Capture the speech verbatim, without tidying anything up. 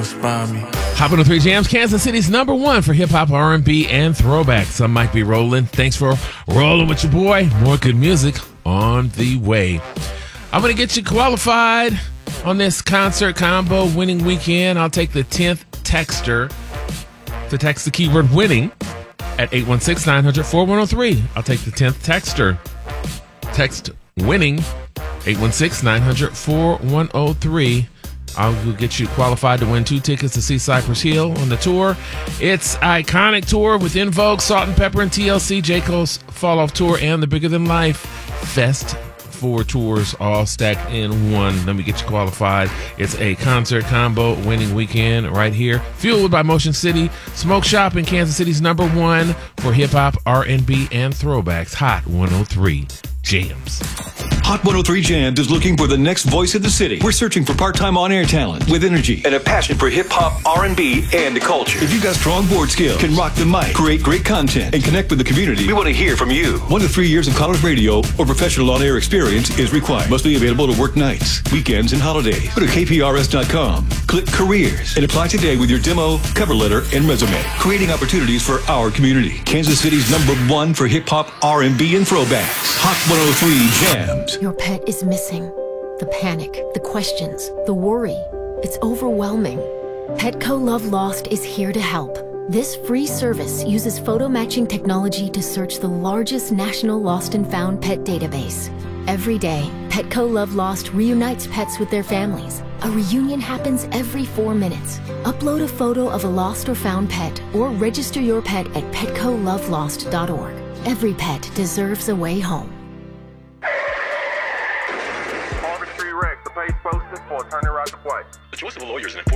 inspire me. Hot one oh three Jams, Kansas City's number one for hip-hop, R and B, and throwback. Some might be rolling. Thanks for rolling with your boy. More good music on the way. I'm going to get you qualified on this concert combo winning weekend. I'll take the tenth texter to text the keyword winning at eight one six, nine hundred, four one oh three. I'll take the tenth texter. Text winning eight one six, nine hundred, four one oh three. I will get you qualified to win two tickets to see Cypress Hill on the tour. It's iconic tour with In Vogue, Salt and Pepper, and T L C, J. Cole's Fall Off Tour, and the Bigger Than Life Fest. Four tours all stacked in one. Let me get you qualified. It's a concert combo winning weekend right here. Fueled by Motion City Smoke Shop in Kansas City's number one for hip-hop, R and B, and throwbacks. Hot one oh three Jams. Hot one oh three Jams is looking for the next voice of the city. We're searching for part-time on-air talent with energy and a passion for hip-hop, R and B, and the culture. If you've got strong board skills, can rock the mic, create great content, and connect with the community, we want to hear from you. One to three years of college radio or professional on-air experience is required. Must be available to work nights, weekends, and holidays. Go to K P R S dot com, click Careers, and apply today with your demo, cover letter, and resume. Creating opportunities for our community. Kansas City's number one for hip-hop, R and B, and throwbacks. Hot one oh three Jams. Your pet is missing. The panic, the questions, the worry. It's overwhelming. Petco Love Lost is here to help. This free service uses photo matching technology to search the largest national lost and found pet database. Every day, Petco Love Lost reunites pets with their families. A reunion happens every four minutes. Upload a photo of a lost or found pet or register your pet at petco love lost dot org. Every pet deserves a way home. Harvard Street Rex, the page posted for attorney right to play. The choice of a lawyer is an important